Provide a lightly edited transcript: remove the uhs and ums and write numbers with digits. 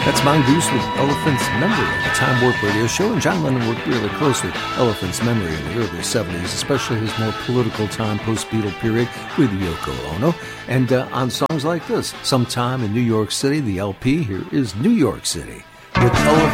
That's Mongoose with Elephant's Memory on the Time Warp Radio Show. And John Lennon worked really closely with Elephant's Memory in the early 70s, especially his more political time post-Beatle period with Yoko Ono. And on songs like this, Sometime in New York City, the LP, here is New York City with Elephant.